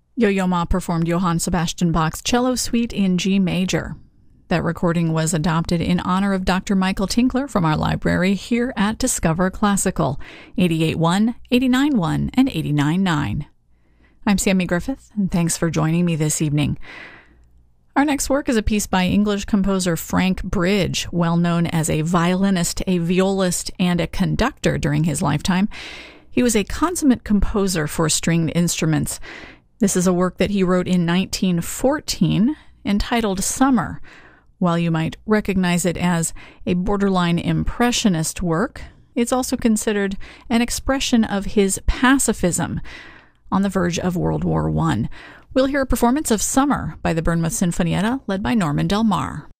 Yo-Yo Ma performed Johann Sebastian Bach's Cello Suite in G major. That recording was adopted in honor of Dr. Michael Tinkler from our library here at Discover Classical, 88.1, 89.1, and 89.9. I'm Sammy Griffith, and thanks for joining me this evening. Our next work is a piece by English composer Frank Bridge, well known as a violinist, a violist, and a conductor during his lifetime. He was a consummate composer for stringed instruments. This is a work that he wrote in 1914, entitled Summer. While you might recognize it as a borderline impressionist work, it's also considered an expression of his pacifism on the verge of World War I. We'll hear a performance of Summer by the Bournemouth Sinfonietta, led by Norman Del Mar.